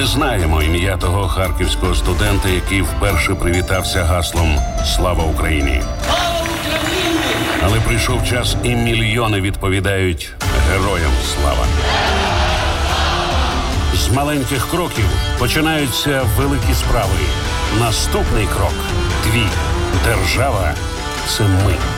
не знаємо ім'я того харківського студента, який вперше привітався гаслом «Слава Україні!». Але прийшов час, і мільйони відповідають «Героям слава!». З маленьких кроків починаються великі справи. Наступний крок – твій. Держава – це ми.